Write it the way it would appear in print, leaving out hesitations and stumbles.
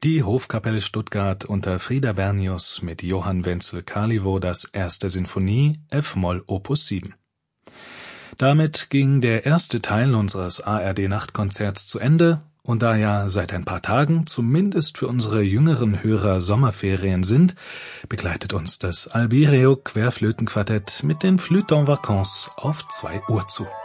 Die Hofkapelle Stuttgart unter Frieder Bernius mit Johann Wenzel Kalivo das 1. Sinfonie, f-Moll Opus 7. Damit ging der erste Teil unseres ARD-Nachtkonzerts zu Ende, und da ja seit ein paar Tagen zumindest für unsere jüngeren Hörer Sommerferien sind, begleitet uns das Albireo Querflötenquartett mit den Flûtes en Vacances auf 2 Uhr zu.